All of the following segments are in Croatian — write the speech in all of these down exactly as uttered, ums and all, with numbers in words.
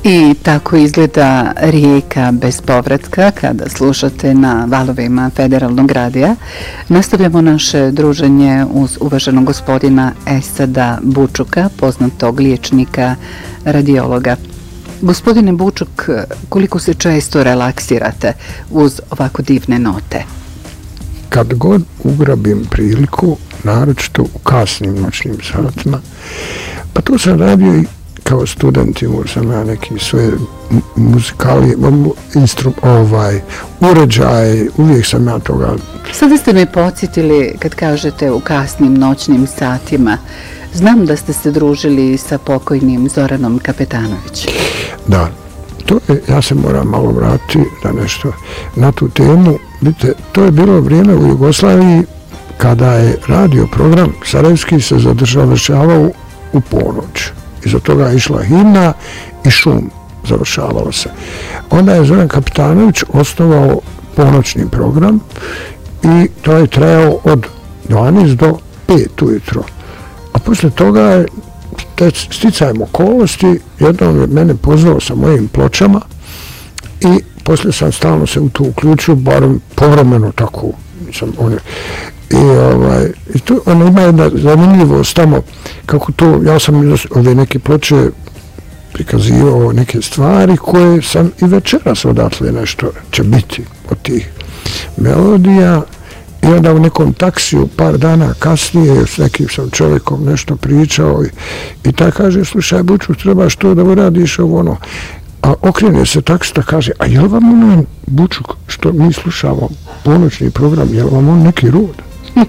I tako izgleda Rijeka bez povratka kada slušate na valovima Federalnog radija. Nastavljamo naše druženje uz uvaženog gospodina Esada Bučuka, poznatog liječnika radiologa. Gospodine Bučuk, koliko se često relaksirate uz ovako divne note? Kad god ugrabim priliku, naročito u kasnim noćnim satima, pa to sam radio i kao student, imao sam ja neki svoje muzikali, instru, ovaj, uređaj, uvijek sam ja toga. Sada ste me podsjetili kad kažete u kasnim noćnim satima. Znam da ste se družili sa pokojnim Zoranom Kapetanovićem. Da, to je, ja se moram malo vratiti na nešto, na tu temu. Vidite, to je bilo vrijeme u Jugoslaviji kada je radio program Sarajevski se zadržavao u ponoć. Iza toga je išla himna i šum, završavalo se. Onda je Zoran Kapetanović osnovao ponoćni program i to je trajao od dvanaest do pet ujutro. A poslije toga je sticajem okolnosti, jednom je mene pozvao sa mojim pločama i poslije sam stalno se u to uključio, barem povremeno tako. Sam, on je, I, ovaj, i tu ona ima jedna zanimljivost tamo, kako to, ja sam ove neke ploče prikazivao neke stvari koje sam i večeras odatle nešto će biti od tih melodija. I onda u nekom taksiju par dana kasnije s nekim sam čovjekom nešto pričao i, i taj kaže, slušaj Bučuk, trebaš to da uradiš ovo ono. A okrene se taksista, kaže, a je li vam ono Bučuk što mi slušamo ponoćni program, je li vam on neki rod?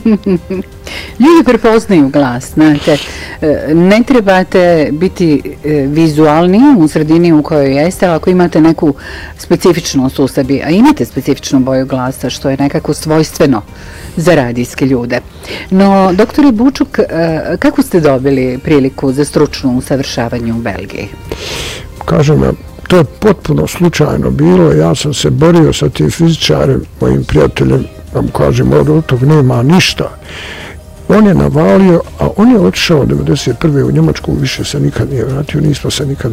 Ljudi prepoznaju glas, znate, ne trebate biti vizualni u sredini u kojoj jeste, ali ako imate neku specifičnost u sebi, a imate specifičnu boju glasa, što je nekako svojstveno za radijske ljude. No, doktore Bučuk, kako ste dobili priliku za stručno usavršavanje u Belgiji? Kažem ja, to je potpuno slučajno bilo, ja sam se borio sa tim fizičarem, mojim prijateljem, vam kažem, od tog nema ništa. On je navalio, a on je otišao devedeset prve u Njemačku, više se nikad nije vratio, nismo se nikad